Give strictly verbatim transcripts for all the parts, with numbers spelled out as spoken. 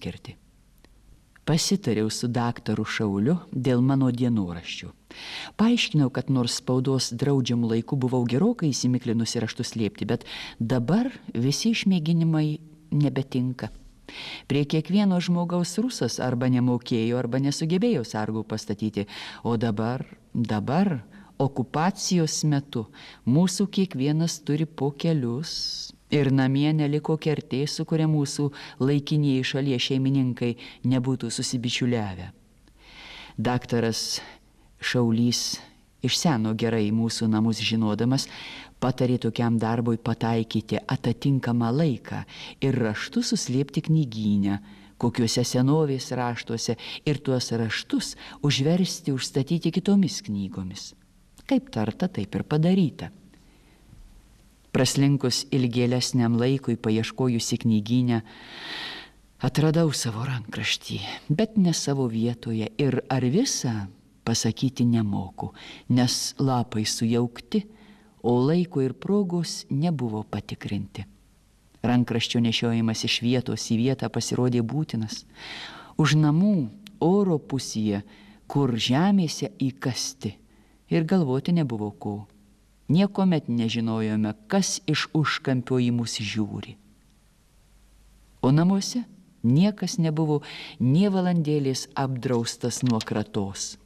išsiskirti. Pasitariau su daktaru Šauliu dėl mano dienoraščių. Paaiškinau, kad nors spaudos draudžiamų laikų buvau gerokai įsimiklinusi raštus slėpti, bet dabar visi išmėginimai nebetinka. Prie kiekvieno žmogaus rusas arba nemokėjo, arba nesugebėjo sargų pastatyti, o dabar, dabar, okupacijos metu mūsų kiekvienas turi po kelius ir namie neliko kertės, su kuria mūsų laikinieji šalies šeimininkai nebūtų susibičiuliavę. Daktaras Šaulys iš seno gerai mūsų namus žinodamas, patarė tokiam darbui pataikyti atatinkamą laiką ir raštus suslėpti knygyne, kokiuose senovės raštuose, ir tuos raštus užversti, užstatyti kitomis knygomis. Kaip tarta, taip ir padaryta. Praslinkus ilgėlesniam laikui paieškojusi knygyne, atradau savo rankraštį, bet ne savo vietoje, ir ar visą pasakyti nemoku, nes lapai sujaukti, o laiko ir progos nebuvo patikrinti. Rankraščio nešiojimas iš vietos į vietą pasirodė būtinas. Už namų oro pusėje, kur žemėse įkasti, ir galvoti nebuvo ko. Niekomet nežinojome, kas iš užkampio į mus žiūri. O namuose niekas nebuvo nė valandėlės apdraustas nuo kratos.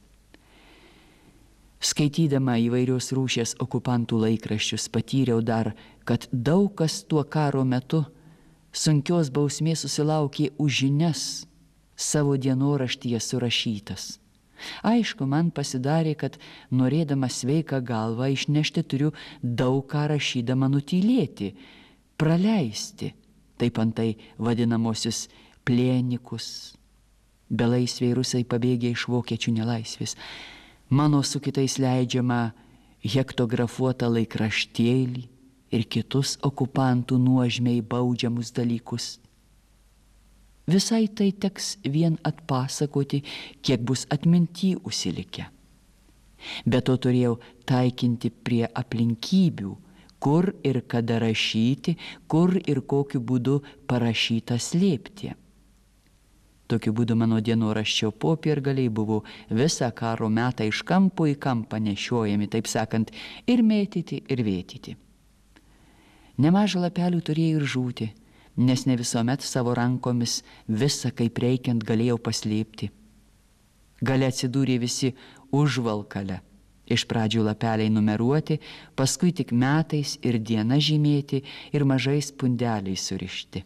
Skaitydama įvairios rūšies okupantų laikraščius, patyriau dar, kad daug kas tuo karo metu sunkios bausmės susilaukė už žinias savo dienoraštyje surašytas. Aišku, man pasidarė, kad norėdama sveiką galvą išnešti turiu daug ką rašydama nutylėti, praleisti, taip antai vadinamosius plėnikus. Belaisviai rusai pabėgė iš vokiečių nelaisvės. Mano su kitais leidžiama hektografuotą laikraštėlį ir kitus okupantų nuožmiai baudžiamus dalykus. Visai tai teks vien atpasakoti, kiek bus atminty užsilikę. Be to turėjau taikinti prie aplinkybių, kur ir kada rašyti, kur ir kokiu būdu parašyta slėpti. Tokiu būdu mano dienoraščio popiergaliai buvo visą karo metą iš kampo į kampą nešiojami, taip sakant, ir mėtyti, ir vėtyti. Nemažą lapelių turėjau ir žūti, nes ne visuomet savo rankomis visą kaip reikiant galėjau paslėpti. Gale atsidūrė visi užvalkale. Iš pradžių lapeliai numeruoti, paskui tik metais ir diena žymėti ir mažais pundeliais surišti.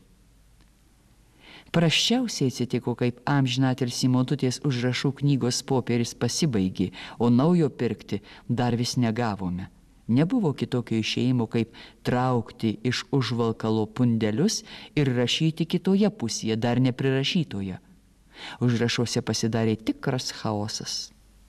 Prasčiausiai atsitiko, kaip amžinatilsį Motutės užrašų knygos popieris pasibaigė, o naujo pirkti dar vis negavome. Nebuvo kitokio išėjimo, kaip traukti iš užvalkalo pundelius ir rašyti kitoje pusėje, dar neprirašytoje. Užrašuose pasidarė tikras chaosas.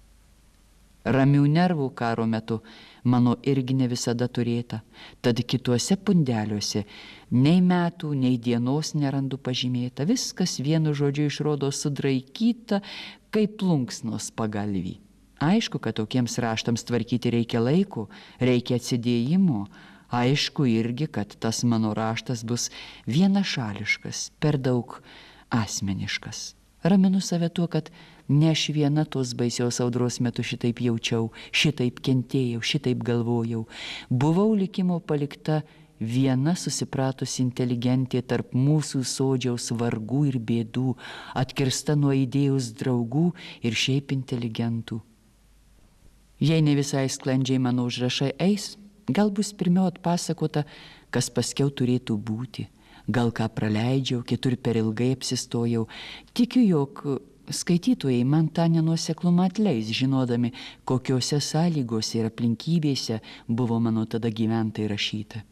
Ramių nervų karo metu mano irgi ne visada turėta, tad kituose pundeliuose nei metų, nei dienos nerandu pažymėta. Viskas vienu žodžiu išrodo sudraikyta, kaip plunksnos pagalvį. Aišku, kad tokiems raštams tvarkyti reikia laiko, reikia atsidėjimo. Aišku irgi, kad tas mano raštas bus vienašališkas, per daug asmeniškas. Raminu save tuo, kad ne aš viena tos baisios audros metu šitaip jaučiau, šitaip kentėjau, šitaip galvojau. Buvau likimo palikta viena susipratusi inteligentė tarp mūsų sodžiaus vargų ir bėdų, atkirsta nuo idėjos draugų ir šiaip inteligentų. Jei ne visai sklandžiai mano užrašai eis, gal bus pirmiau atpasakota, kas paskiau turėtų būti. Gal ką praleidžiau, kitur per ilgai apsistojau. Tikiu, jog skaitytojai man tą nenuoseklumą atleis, žinodami, kokiose sąlygose ir aplinkybėse buvo mano tada gyventa ir rašyta.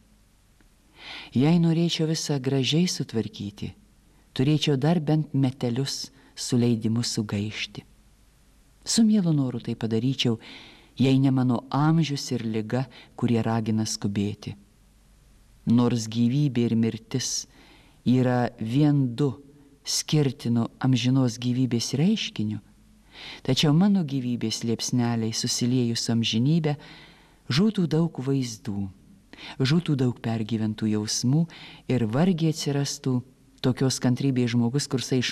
Jei norėčiau visą gražiai sutvarkyti, turėčiau dar bent metelius su leidimu sugaišti. Su mielu noru tai padaryčiau, jei ne mano amžius ir liga, kurie ragina skubėti. Nors gyvybė ir mirtis yra vien du skirtino amžinos gyvybės reiškiniu, tačiau mano gyvybės liepsneliai susiliejus amžinybę žūtų daug vaizdų, žūtų daug pergyventų jausmų ir vargiai atsirastų tokios kantrybės žmogus, kursai